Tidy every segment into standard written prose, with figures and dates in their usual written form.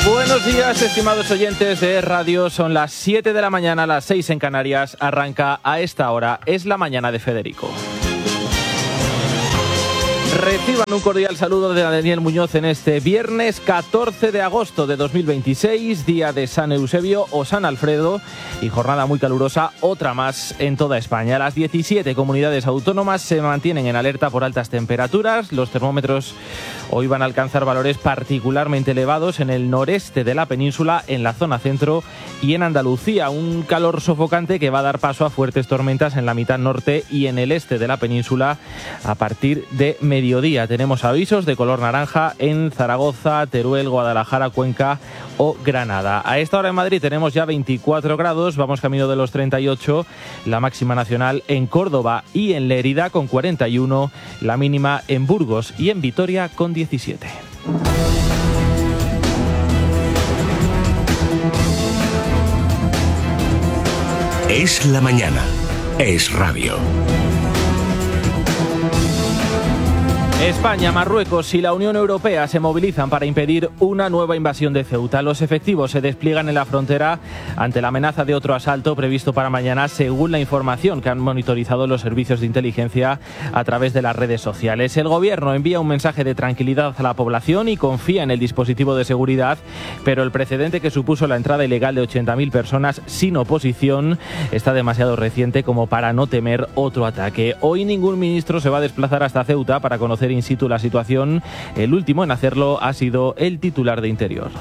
Buenos días, estimados oyentes de Radio. Son las 7 de la mañana, las 6 en Canarias. Arranca a esta hora. Es la mañana de Federico. Reciban un cordial saludo de Daniel Muñoz en este viernes 14 de agosto de 2026, día de San Eusebio o San Alfredo y jornada muy calurosa, otra más en toda España. Las 17 comunidades autónomas se mantienen en alerta por altas temperaturas. Los termómetros hoy van a alcanzar valores particularmente elevados en el noreste de la península, en la zona centro y en Andalucía. Un calor sofocante que va a dar paso a fuertes tormentas en la mitad norte y en el este de la península a partir de mediodía. Tenemos avisos de color naranja en Zaragoza, Teruel, Guadalajara, Cuenca o Granada. A esta hora en Madrid tenemos ya 24 grados, vamos camino de los 38, la máxima nacional en Córdoba y en Lérida con 41, la mínima en Burgos y en Vitoria con 17. Es la mañana, es radio. España, Marruecos y la Unión Europea se movilizan para impedir una nueva invasión de Ceuta. Los efectivos se despliegan en la frontera ante la amenaza de otro asalto previsto para mañana, según la información que han monitorizado los servicios de inteligencia a través de las redes sociales. El gobierno envía un mensaje de tranquilidad a la población y confía en el dispositivo de seguridad, pero el precedente que supuso la entrada ilegal de 80.000 personas sin oposición está demasiado reciente como para no temer otro ataque. Hoy ningún ministro se va a desplazar hasta Ceuta para conocer in situ la situación. El último en hacerlo ha sido el titular de Interior.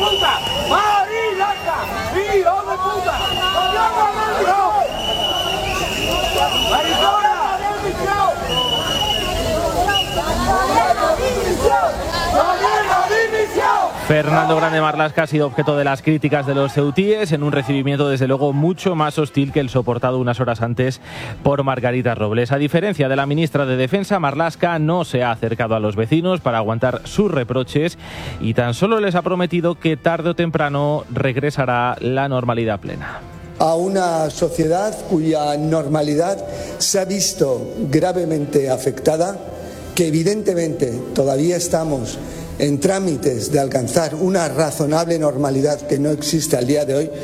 Fernando Grande Marlaska ha sido objeto de las críticas de los ceutíes en un recibimiento desde luego mucho más hostil que el soportado unas horas antes por Margarita Robles. A diferencia de la ministra de Defensa, Marlaska no se ha acercado a los vecinos para aguantar sus reproches y tan solo les ha prometido que tarde o temprano regresará la normalidad plena. A una sociedad cuya normalidad se ha visto gravemente afectada, que evidentemente todavía estamos en trámites de alcanzar una razonable normalidad que no existe al día de hoy.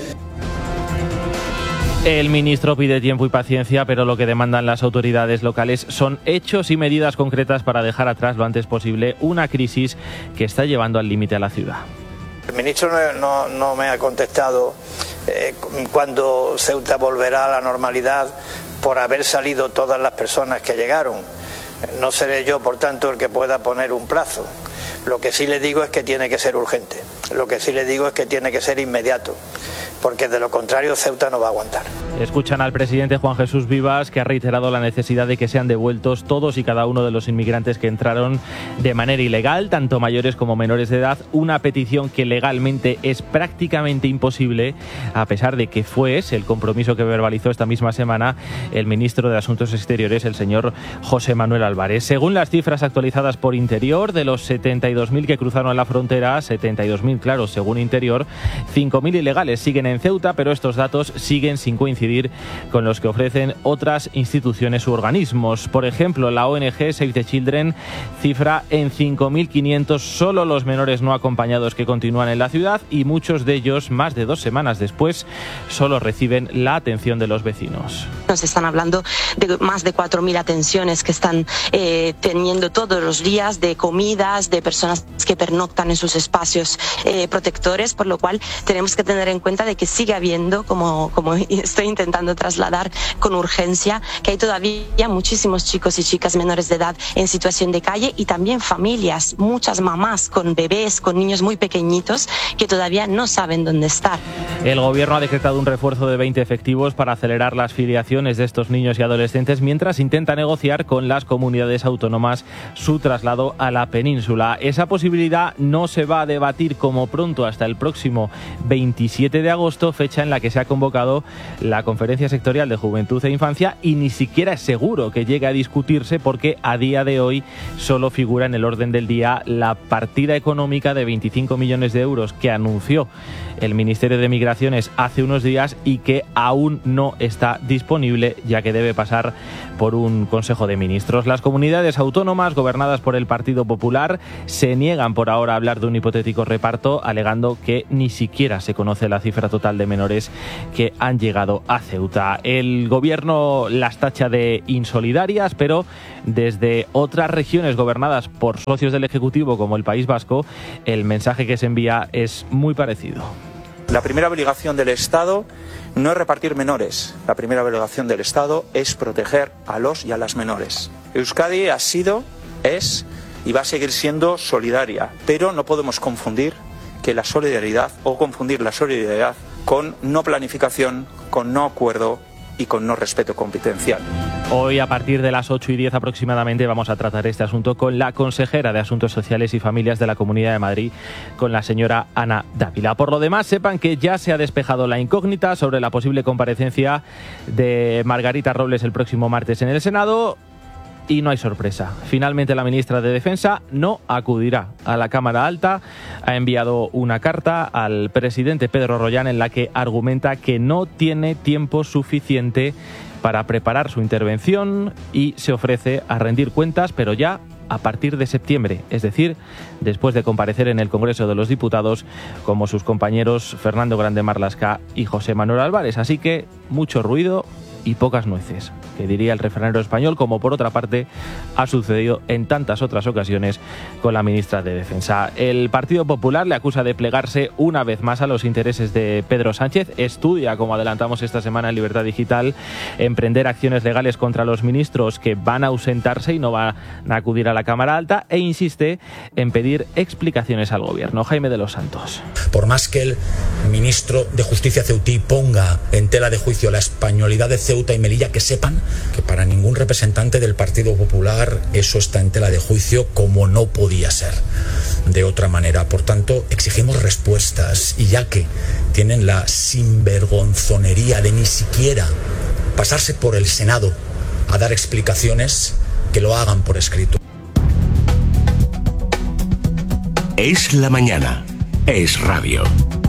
El ministro pide tiempo y paciencia, pero lo que demandan las autoridades locales son hechos y medidas concretas para dejar atrás lo antes posible una crisis que está llevando al límite a la ciudad. El ministro no me ha contestado cuándo Ceuta volverá a la normalidad por haber salido todas las personas que llegaron. No seré yo, por tanto, el que pueda poner un plazo. Lo que sí le digo es que tiene que ser urgente, lo que sí le digo es que tiene que ser inmediato, porque de lo contrario Ceuta no va a aguantar. Escuchan al presidente Juan Jesús Vivas, que ha reiterado la necesidad de que sean devueltos todos y cada uno de los inmigrantes que entraron de manera ilegal, tanto mayores como menores de edad, una petición que legalmente es prácticamente imposible, a pesar de que fue ese el compromiso que verbalizó esta misma semana el ministro de Asuntos Exteriores, el señor José Manuel Álvarez. Según las cifras actualizadas por Interior, de los 72.000 que cruzaron la frontera, 72.000, claro, según Interior, 5.000 ilegales siguen en Ceuta, pero estos datos siguen sin coincidir con los que ofrecen otras instituciones u organismos. Por ejemplo, la ONG Save the Children cifra en 5.500 solo los menores no acompañados que continúan en la ciudad y muchos de ellos, más de 2 semanas después, solo reciben la atención de los vecinos. Nos están hablando de más de 4.000 atenciones que están teniendo todos los días, de comidas, de personas que pernoctan en sus espacios protectores, por lo cual tenemos que tener en cuenta de que sigue habiendo, como estoy intentando trasladar con urgencia, que hay todavía muchísimos chicos y chicas menores de edad en situación de calle y también familias, muchas mamás con bebés, con niños muy pequeñitos que todavía no saben dónde estar. El gobierno ha decretado un refuerzo de 20 efectivos para acelerar las filiaciones de estos niños y adolescentes mientras intenta negociar con las comunidades autónomas su traslado a la península. Esa posibilidad no se va a debatir como pronto hasta el próximo 27 de agosto agosto, fecha en la que se ha convocado la Conferencia Sectorial de Juventud e Infancia, y ni siquiera es seguro que llegue a discutirse porque a día de hoy solo figura en el orden del día la partida económica de 25 millones de euros que anunció el Ministerio de Migraciones hace unos días y que aún no está disponible, ya que debe pasar por un Consejo de Ministros. Las comunidades autónomas gobernadas por el Partido Popular se niegan por ahora a hablar de un hipotético reparto, alegando que ni siquiera se conoce la cifra total de menores que han llegado a Ceuta. El gobierno las tacha de insolidarias, pero desde otras regiones gobernadas por socios del Ejecutivo, como el País Vasco, el mensaje que se envía es muy parecido. La primera obligación del Estado no es repartir menores. La primera obligación del Estado es proteger a los y a las menores. Euskadi ha sido, es y va a seguir siendo solidaria, pero no podemos confundir la solidaridad con no planificación, con no acuerdo y con no respeto competencial. Hoy, a partir de las 8:10 aproximadamente, vamos a tratar este asunto con la consejera de Asuntos Sociales y Familias de la Comunidad de Madrid, con la señora Ana Dávila. Por lo demás, sepan que ya se ha despejado la incógnita sobre la posible comparecencia de Margarita Robles el próximo martes en el Senado. Y no hay sorpresa. Finalmente, la ministra de Defensa no acudirá a la Cámara Alta. Ha enviado una carta al presidente Pedro Rollán en la que argumenta que no tiene tiempo suficiente para preparar su intervención y se ofrece a rendir cuentas, pero ya a partir de septiembre, es decir, después de comparecer en el Congreso de los Diputados como sus compañeros Fernando Grande Marlaska y José Manuel Álvarez. Así que mucho ruido y pocas nueces, que diría el refranero español, como por otra parte ha sucedido en tantas otras ocasiones con la ministra de Defensa. El Partido Popular le acusa de plegarse una vez más a los intereses de Pedro Sánchez. Estudia, como adelantamos esta semana en Libertad Digital, emprender acciones legales contra los ministros que van a ausentarse y no van a acudir a la Cámara Alta, e insiste en pedir explicaciones al gobierno. Jaime de los Santos. Por más que el ministro de Justicia ceutí ponga en tela de juicio la españolidad de Ceuta y Melilla, que sepan que para ningún representante del Partido Popular eso está en tela de juicio, como no podía ser de otra manera. Por tanto, exigimos respuestas, y ya que tienen la sinvergonzonería de ni siquiera pasarse por el Senado a dar explicaciones, que lo hagan por escrito. Es la mañana. Es radio.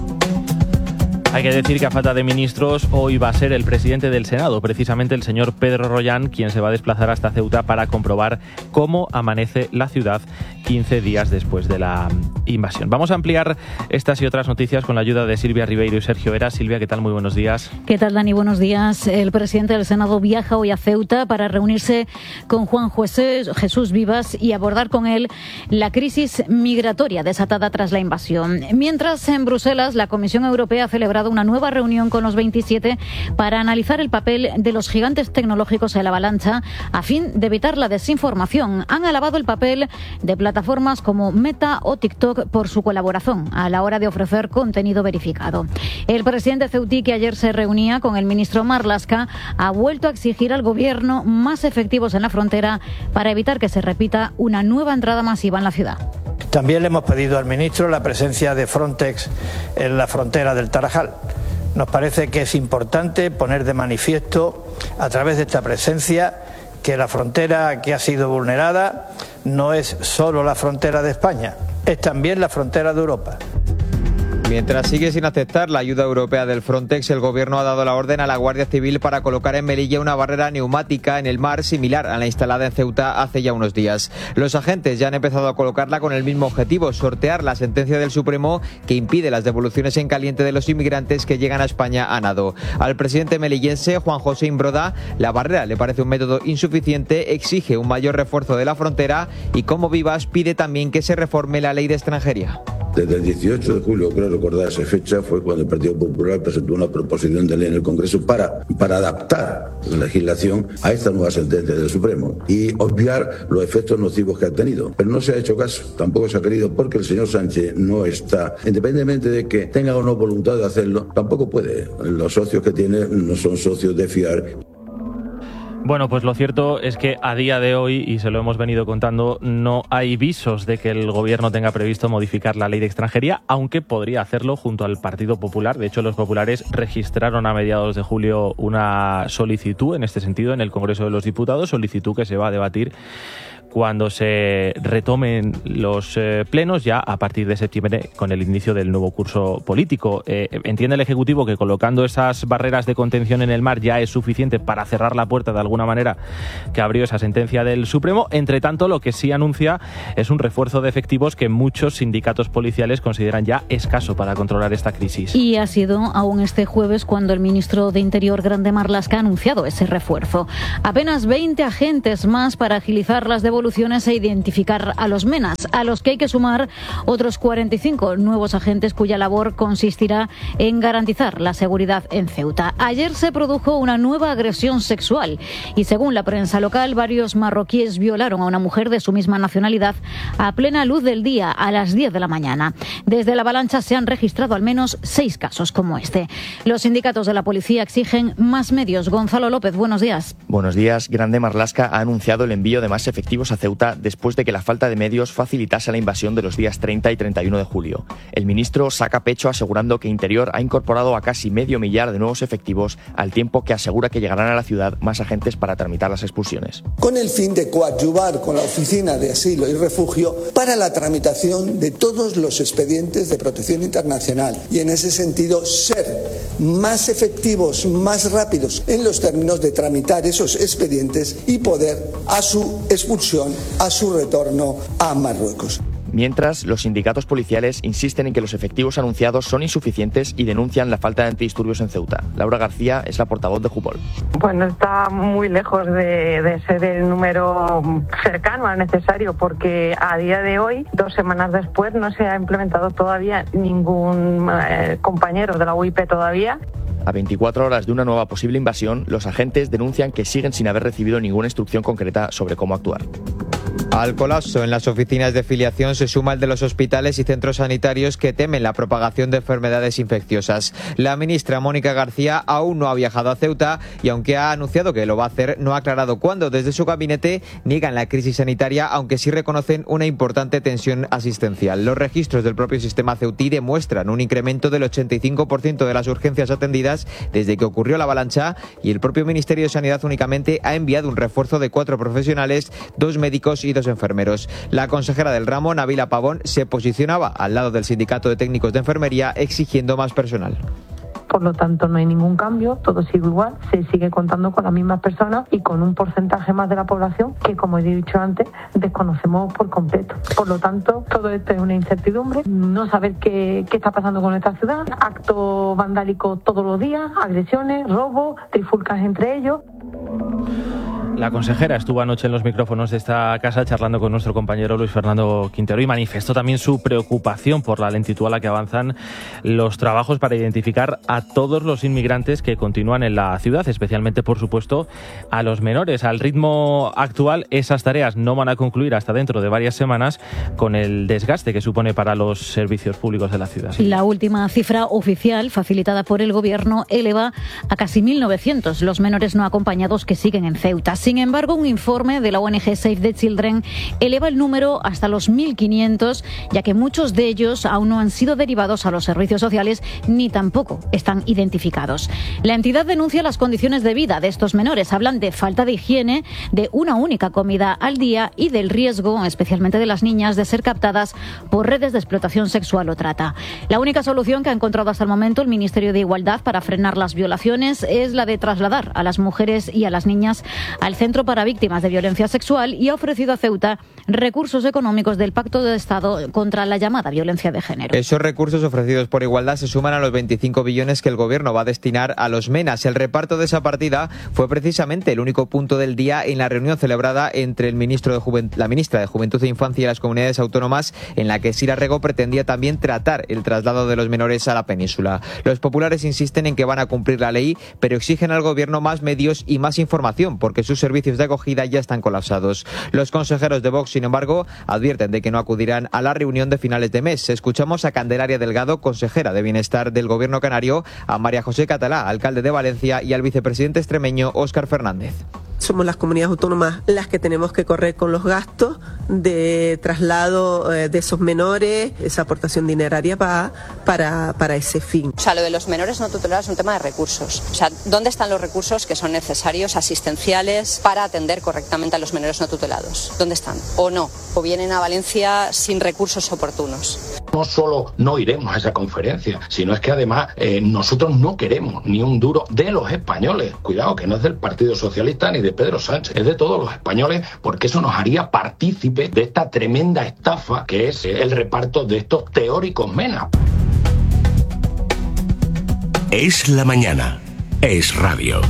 Hay que decir que a falta de ministros, hoy va a ser el presidente del Senado, precisamente el señor Pedro Rollán, quien se va a desplazar hasta Ceuta para comprobar cómo amanece la ciudad 15 días después de la invasión. Vamos a ampliar estas y otras noticias con la ayuda de Silvia Ribeiro y Sergio Heras. Silvia, ¿qué tal? Muy buenos días. ¿Qué tal, Dani? Buenos días. El presidente del Senado viaja hoy a Ceuta para reunirse con Juan Jesús Vivas y abordar con él la crisis migratoria desatada tras la invasión. Mientras, en Bruselas, la Comisión Europea ha celebrado una nueva reunión con los 27 para analizar el papel de los gigantes tecnológicos en la avalancha a fin de evitar la desinformación. Han alabado el papel de plataformas como Meta o TikTok por su colaboración a la hora de ofrecer contenido verificado. El presidente ceutí, que ayer se reunía con el ministro Marlaska, ha vuelto a exigir al gobierno más efectivos en la frontera para evitar que se repita una nueva entrada masiva en la ciudad. También le hemos pedido al ministro la presencia de Frontex en la frontera del Tarajal. Nos parece que es importante poner de manifiesto, a través de esta presencia, que la frontera que ha sido vulnerada no es solo la frontera de España, es también la frontera de Europa. Mientras sigue sin aceptar la ayuda europea del Frontex, el gobierno ha dado la orden a la Guardia Civil para colocar en Melilla una barrera neumática en el mar similar a la instalada en Ceuta hace ya unos días. Los agentes ya han empezado a colocarla con el mismo objetivo: sortear la sentencia del Supremo que impide las devoluciones en caliente de los inmigrantes que llegan a España a nado. Al presidente melillense, Juan José Imbroda, la barrera le parece un método insuficiente, exige un mayor refuerzo de la frontera y, como Vivas, pide también que se reforme la ley de extranjería. Desde el 18 de julio, creo recordar esa fecha, fue cuando el Partido Popular presentó una proposición de ley en el Congreso para adaptar la legislación a esta nueva sentencia del Supremo y obviar los efectos nocivos que ha tenido. Pero no se ha hecho caso, tampoco se ha querido, porque el señor Sánchez no está, independientemente de que tenga o no voluntad de hacerlo, tampoco puede. Los socios que tiene no son socios de fiar. Bueno, pues lo cierto es que a día de hoy, y se lo hemos venido contando, no hay visos de que el gobierno tenga previsto modificar la ley de extranjería, aunque podría hacerlo junto al Partido Popular. De hecho, los populares registraron a mediados de julio una solicitud en este sentido en el Congreso de los Diputados, solicitud que se va a debatir cuando se retomen los plenos ya a partir de septiembre con el inicio del nuevo curso político. Entiende el Ejecutivo que colocando esas barreras de contención en el mar ya es suficiente para cerrar la puerta de alguna manera que abrió esa sentencia del Supremo. Entre tanto, lo que sí anuncia es un refuerzo de efectivos que muchos sindicatos policiales consideran ya escaso para controlar esta crisis. Y ha sido aún este jueves cuando el ministro de Interior, Grande Marlaska, ha anunciado ese refuerzo. Apenas 20 agentes más para agilizar las devoluciones e identificar a los menas, a los que hay que sumar otros 45 nuevos agentes cuya labor consistirá en garantizar la seguridad en Ceuta. Ayer se produjo una nueva agresión sexual y, según la prensa local, varios marroquíes violaron a una mujer de su misma nacionalidad a plena luz del día a las 10 de la mañana. Desde la avalancha se han registrado al menos 6 casos como este. Los sindicatos de la policía exigen más medios. Gonzalo López, buenos días. Buenos días. Grande Marlaska ha anunciado el envío de más efectivos a Ceuta después de que la falta de medios facilitase la invasión de los días 30 y 31 de julio. El ministro saca pecho asegurando que Interior ha incorporado a casi 500.000 de nuevos efectivos, al tiempo que asegura que llegarán a la ciudad más agentes para tramitar las expulsiones. Con el fin de coadyuvar con la Oficina de Asilo y Refugio para la tramitación de todos los expedientes de protección internacional y, en ese sentido, ser más efectivos, más rápidos en los términos de tramitar esos expedientes y poder, a su expulsión, a su retorno a Marruecos. Mientras, los sindicatos policiales insisten en que los efectivos anunciados son insuficientes y denuncian la falta de antidisturbios en Ceuta. Laura García es la portavoz de Jupol. Bueno, está muy lejos de ser el número cercano al necesario, porque a día de hoy, 2 semanas después, no se ha implementado todavía ningún compañero de la UIP todavía. A 24 horas de una nueva posible invasión, los agentes denuncian que siguen sin haber recibido ninguna instrucción concreta sobre cómo actuar. Al colapso en las oficinas de filiación se suma el de los hospitales y centros sanitarios que temen la propagación de enfermedades infecciosas. La ministra Mónica García aún no ha viajado a Ceuta y, aunque ha anunciado que lo va a hacer, no ha aclarado cuándo. Desde su gabinete niegan la crisis sanitaria, aunque sí reconocen una importante tensión asistencial. Los registros del propio sistema ceutí demuestran un incremento del 85% de las urgencias atendidas desde que ocurrió la avalancha, y el propio Ministerio de Sanidad únicamente ha enviado un refuerzo de 4 profesionales, 2 médicos y 2 enfermeros. La consejera del ramo, Nabila Pavón, se posicionaba al lado del Sindicato de Técnicos de Enfermería exigiendo más personal. Por lo tanto, no hay ningún cambio, todo sigue igual, se sigue contando con las mismas personas y con un porcentaje más de la población que, como he dicho antes, desconocemos por completo. Por lo tanto, todo esto es una incertidumbre, no saber qué está pasando con nuestra ciudad, actos vandálicos todos los días, agresiones, robos, trifulcas entre ellos. La consejera estuvo anoche en los micrófonos de esta casa charlando con nuestro compañero Luis Fernando Quintero y manifestó también su preocupación por la lentitud a la que avanzan los trabajos para identificar a todos los inmigrantes que continúan en la ciudad, especialmente, por supuesto, a los menores. Al ritmo actual, esas tareas no van a concluir hasta dentro de varias semanas, con el desgaste que supone para los servicios públicos de la ciudad. La última cifra oficial, facilitada por el Gobierno, eleva a casi 1.900 los menores no acompañados que siguen en Ceuta. Sin embargo, un informe de la ONG Save the Children eleva el número hasta los 1.500, ya que muchos de ellos aún no han sido derivados a los servicios sociales ni tampoco están identificados. La entidad denuncia las condiciones de vida de estos menores. Hablan de falta de higiene, de una única comida al día y del riesgo, especialmente de las niñas, de ser captadas por redes de explotación sexual o trata. La única solución que ha encontrado hasta el momento el Ministerio de Igualdad para frenar las violaciones es la de trasladar a las mujeres y a las niñas al Centro para Víctimas de Violencia Sexual, y ha ofrecido a Ceuta recursos económicos del Pacto de Estado contra la llamada violencia de género. Esos recursos ofrecidos por Igualdad se suman a los 25 billones que el Gobierno va a destinar a los MENAS. El reparto de esa partida fue precisamente el único punto del día en la reunión celebrada entre la ministra de Juventud e Infancia y las comunidades autónomas, en la que Sira Rego pretendía también tratar el traslado de los menores a la península. Los populares insisten en que van a cumplir la ley, pero exigen al Gobierno más medios y más información, porque sus servicios de acogida ya están colapsados. Los consejeros de Vox, sin embargo, advierten de que no acudirán a la reunión de finales de mes. Escuchamos a Candelaria Delgado, consejera de Bienestar del Gobierno canario, a María José Catalá, alcalde de Valencia, y al vicepresidente extremeño Óscar Fernández. Somos las comunidades autónomas las que tenemos que correr con los gastos de traslado de esos menores. Esa aportación dineraria va para ese fin. O sea, lo de los menores no tutelados es un tema de recursos. O sea, ¿dónde están los recursos que son necesarios, asistenciales, para atender correctamente a los menores no tutelados? ¿Dónde están? ¿O no? ¿O vienen a Valencia sin recursos oportunos? No solo no iremos a esa conferencia, sino es que además nosotros no queremos ni un duro de los españoles. Cuidado, que no es del Partido Socialista ni de Pedro Sánchez, es de todos los españoles, porque eso nos haría partícipe de esta tremenda estafa que es el reparto de estos teóricos MENA. Es la mañana. Es radio.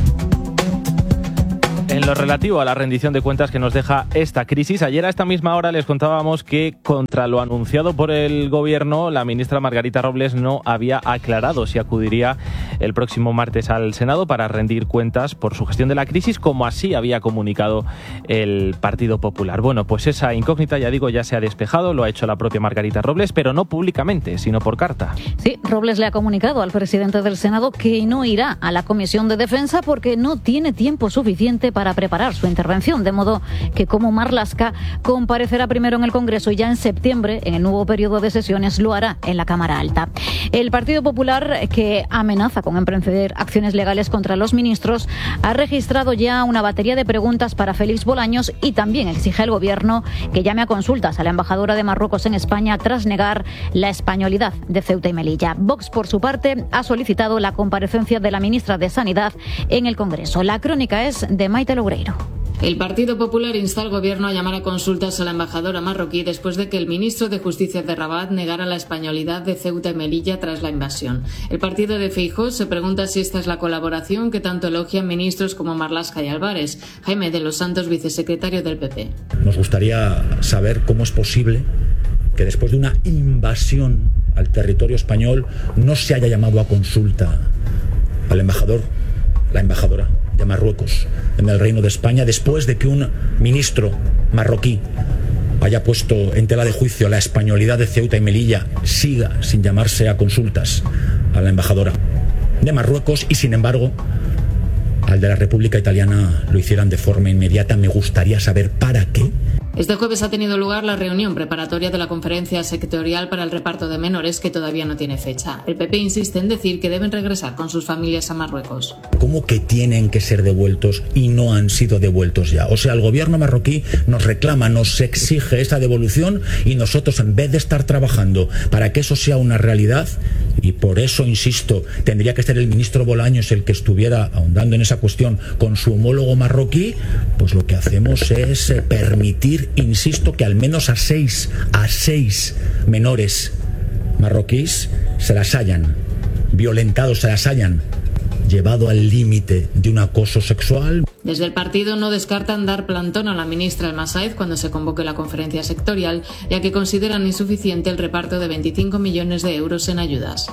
En lo relativo a la rendición de cuentas que nos deja esta crisis, ayer a esta misma hora les contábamos que contra lo anunciado por el Gobierno, la ministra Margarita Robles no había aclarado si acudiría el próximo martes al Senado para rendir cuentas por su gestión de la crisis, como así había comunicado el Partido Popular. Bueno, pues esa incógnita, ya digo, ya se ha despejado, lo ha hecho la propia Margarita Robles, pero no públicamente, sino por carta. Sí, Robles le ha comunicado al presidente del Senado que no irá a la Comisión de Defensa porque no tiene tiempo suficiente para preparar su intervención, de modo que, como Marlaska, comparecerá primero en el Congreso y ya en septiembre, en el nuevo periodo de sesiones, lo hará en la Cámara Alta. El Partido Popular, que amenaza con emprender acciones legales contra los ministros, ha registrado ya una batería de preguntas para Félix Bolaños y también exige al Gobierno que llame a consultas a la embajadora de Marruecos en España tras negar la españolidad de Ceuta y Melilla. Vox, por su parte, ha solicitado la comparecencia de la ministra de Sanidad en el Congreso. La crónica es de Maite Loureiro. El Partido Popular insta al Gobierno a llamar a consultas a la embajadora marroquí después de que el ministro de Justicia de Rabat negara la españolidad de Ceuta y Melilla tras la invasión. El partido de Feijóo se pregunta si esta es la colaboración que tanto elogian ministros como Marlaska y Álvarez. Jaime de los Santos, vicesecretario del PP. Nos gustaría saber cómo es posible que después de una invasión al territorio español no se haya llamado a consulta al embajador, la embajadora de Marruecos en el Reino de España, después de que un ministro marroquí haya puesto en tela de juicio la españolidad de Ceuta y Melilla, siga sin llamarse a consultas a la embajadora de Marruecos y, sin embargo, al de la República Italiana lo hicieran de forma inmediata. Me gustaría saber para qué. Este jueves ha tenido lugar la reunión preparatoria de la conferencia sectorial para el reparto de menores, que todavía no tiene fecha. El PP insiste en decir que deben regresar con sus familias a Marruecos. ¿Cómo que tienen que ser devueltos y no han sido devueltos ya? O sea, el gobierno marroquí nos reclama, nos exige esa devolución y nosotros, en vez de estar trabajando para que eso sea una realidad, y por eso, insisto, tendría que ser el ministro Bolaños el que estuviera ahondando en esa cuestión con su homólogo marroquí, pues lo que hacemos es permitir, insisto, que al menos a seis menores marroquíes se las hayan violentado, se las hayan llevado al límite de un acoso sexual. Desde el partido no descartan dar plantón a la ministra Almassaez cuando se convoque la conferencia sectorial, ya que consideran insuficiente el reparto de 25 millones de euros en ayudas.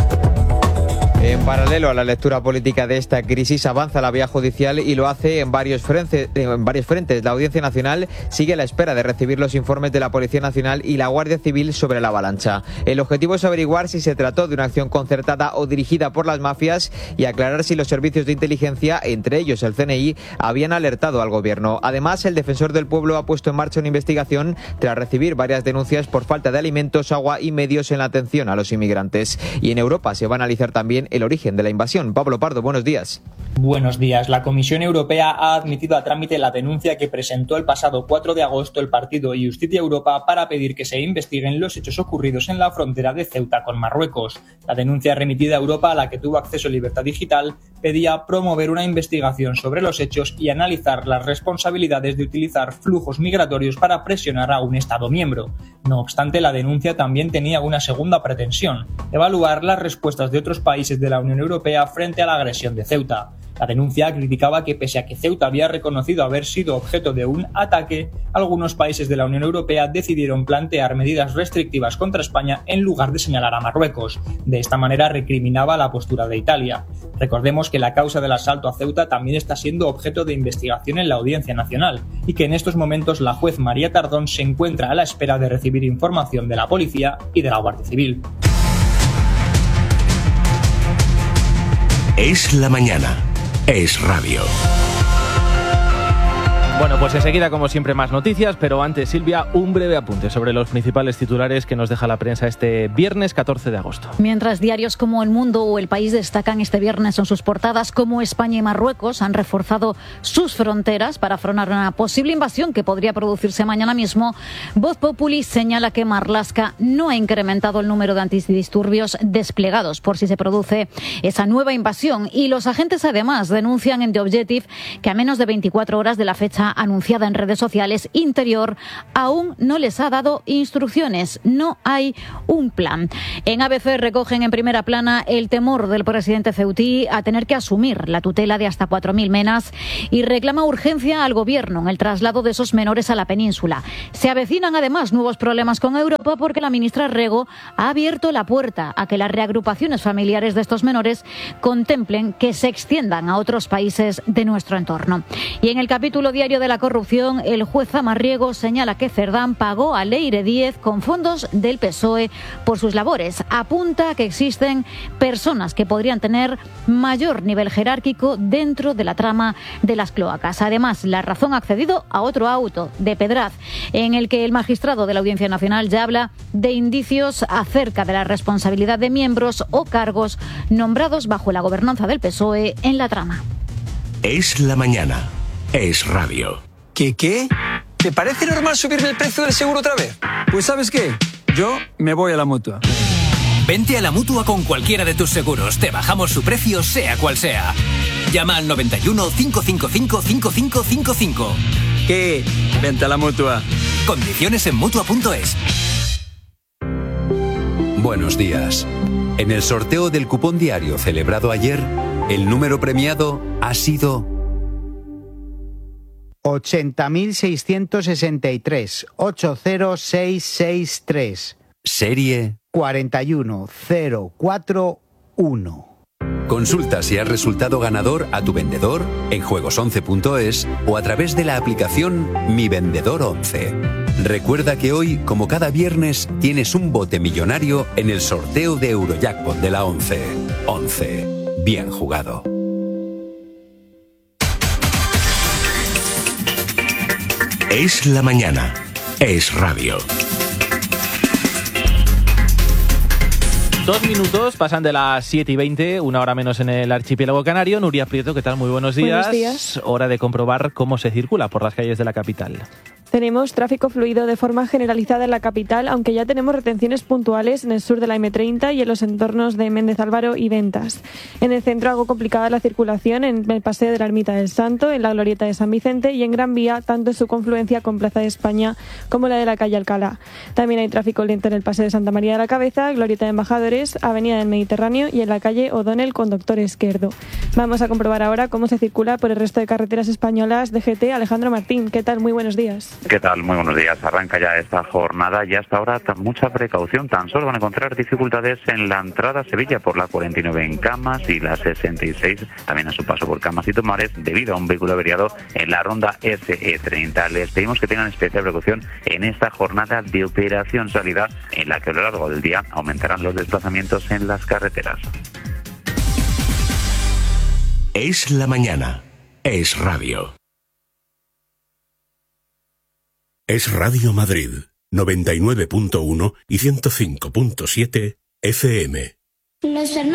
En paralelo a la lectura política de esta crisis, avanza la vía judicial y lo hace en varios frentes. La Audiencia Nacional sigue a la espera de recibir los informes de la Policía Nacional y la Guardia Civil sobre la avalancha. El objetivo es averiguar si se trató de una acción concertada o dirigida por las mafias y aclarar si los servicios de inteligencia, entre ellos el CNI, habían alertado al Gobierno. Además, el Defensor del Pueblo ha puesto en marcha una investigación tras recibir varias denuncias por falta de alimentos, agua y medios en la atención a los inmigrantes. Y en Europa se va a analizar también el origen de la invasión. Pablo Pardo, buenos días. Buenos días. La Comisión Europea ha admitido a trámite la denuncia que presentó el pasado 4 de agosto el partido Justicia Europa para pedir que se investiguen los hechos ocurridos en la frontera de Ceuta con Marruecos. La denuncia remitida a Europa, a la que tuvo acceso Libertad Digital, pedía promover una investigación sobre los hechos y analizar las responsabilidades de utilizar flujos migratorios para presionar a un Estado miembro. No obstante, la denuncia también tenía una segunda pretensión: evaluar las respuestas de otros países de la Unión Europea frente a la agresión de Ceuta. La denuncia criticaba que, pese a que Ceuta había reconocido haber sido objeto de un ataque, algunos países de la Unión Europea decidieron plantear medidas restrictivas contra España en lugar de señalar a Marruecos. De esta manera recriminaba la postura de Italia. Recordemos que la causa del asalto a Ceuta también está siendo objeto de investigación en la Audiencia Nacional y que en estos momentos la juez María Tardón se encuentra a la espera de recibir información de la Policía y de la Guardia Civil. Es la mañana. Es radio. Bueno, pues enseguida, como siempre, más noticias, pero antes, Silvia, un breve apunte sobre los principales titulares que nos deja la prensa este viernes 14 de agosto. Mientras diarios como El Mundo o El País destacan este viernes en sus portadas cómo España y Marruecos han reforzado sus fronteras para frenar una posible invasión que podría producirse mañana mismo, Voz Populi señala que Marlaska no ha incrementado el número de antidisturbios desplegados por si se produce esa nueva invasión, y los agentes además denuncian en The Objective que a menos de 24 horas de la fecha anunciada en redes sociales, Interior aún no les ha dado instrucciones, no hay un plan. En ABC recogen en primera plana el temor del presidente ceutí a tener que asumir la tutela de hasta 4.000 menas y reclama urgencia al gobierno en el traslado de esos menores a la península. Se avecinan además nuevos problemas con Europa porque la ministra Rego ha abierto la puerta a que las reagrupaciones familiares de estos menores contemplen que se extiendan a otros países de nuestro entorno. Y en el capítulo diario de la corrupción, el juez Zamarriego señala que Cerdán pagó a Leire Díez con fondos del PSOE por sus labores. Apunta que existen personas que podrían tener mayor nivel jerárquico dentro de la trama de las cloacas. Además, La Razón ha accedido a otro auto de Pedraz, en el que el magistrado de la Audiencia Nacional ya habla de indicios acerca de la responsabilidad de miembros o cargos nombrados bajo la gobernanza del PSOE en la trama. Es la mañana. Es radio. ¿Qué? ¿Te parece normal subirme el precio del seguro otra vez? Pues ¿sabes qué? Yo me voy a la Mutua. Vente a la Mutua con cualquiera de tus seguros. Te bajamos su precio, sea cual sea. Llama al 91 555 5555. ¿Qué? Vente a la Mutua. Condiciones en Mutua.es. Buenos días. En el sorteo del cupón diario celebrado ayer, el número premiado ha sido 80.663, 80663. Serie 41041. Consulta si has resultado ganador a tu vendedor en juegos11.es o a través de la aplicación Mi Vendedor 11. Recuerda que hoy, como cada viernes, tienes un bote millonario en el sorteo de Eurojackpot de la 11. 11. Bien jugado. Es la mañana. Es radio. 2 minutos pasan de las 7:20, una hora menos en el archipiélago canario. Nuria Prieto, ¿qué tal? Muy buenos días. Buenos días. Hora de comprobar cómo se circula por las calles de la capital. Tenemos tráfico fluido de forma generalizada en la capital, aunque ya tenemos retenciones puntuales en el sur de la M30 y en los entornos de Méndez Álvaro y Ventas. En el centro algo complicada la circulación en el paseo de la Ermita del Santo, en la glorieta de San Vicente y en Gran Vía, tanto en su confluencia con Plaza de España como la de la calle Alcalá. También hay tráfico lento en el paseo de Santa María de la Cabeza, glorieta de Embajadores, Avenida del Mediterráneo y en la calle O'Donnell con Doctor Esquerdo. Vamos a comprobar ahora cómo se circula por el resto de carreteras españolas. DGT, Alejandro Martín, ¿qué tal? Muy buenos días. ¿Qué tal? Muy buenos días. Arranca ya esta jornada y hasta ahora mucha precaución. Tan solo van a encontrar dificultades en la entrada a Sevilla por la 49 en Camas y la 66 también a su paso por Camas y Tomares debido a un vehículo averiado en la ronda SE30. Les pedimos que tengan especial precaución en esta jornada de operación salida en la que a lo largo del día aumentarán los desplazamientos en las carreteras. Es la mañana. Es radio. Es Radio Madrid, 99.1 y 105.7 FM.